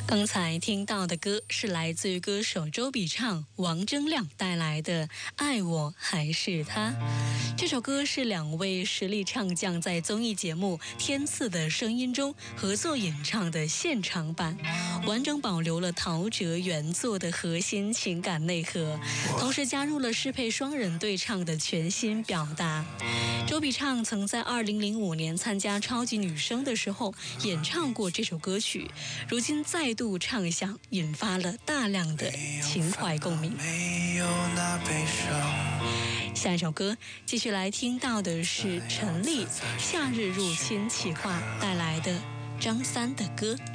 刚才听到的歌是来自于歌手周笔畅、王铮亮带来的《爱我还是他》。这首歌是两位实力唱将在综艺节目《天赐的声音》中合作演唱的现场版，完整保留了陶喆原作的核心情感内核，同时加入了适配双人对唱的全新表达。周笔畅曾在2005年参加超级女声的时候演唱过这首歌曲，如今再度唱响，引发了大量的情怀共鸣。下一首歌继续来听到的是陈粒《夏日入侵企划》带来的张三的歌。